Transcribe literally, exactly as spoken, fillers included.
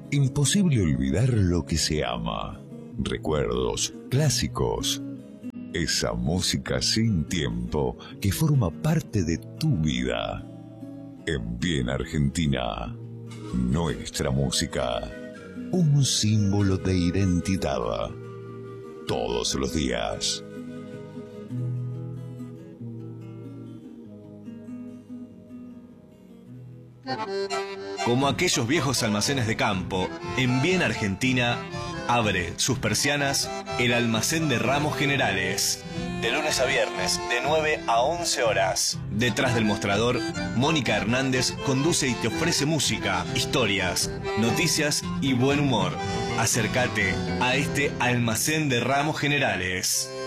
Imposible olvidar lo que se ama. Recuerdos clásicos. Esa música sin tiempo que forma parte de tu vida. En Bien Argentina, nuestra música, un símbolo de identidad. Todos los días. Como aquellos viejos almacenes de campo, en Bien Argentina abre sus persianas el almacén de Ramos Generales. De lunes a viernes, de nueve a once horas. Detrás del mostrador, Mónica Hernández conduce y te ofrece música, historias, noticias y buen humor. Acércate a este almacén de Ramos Generales.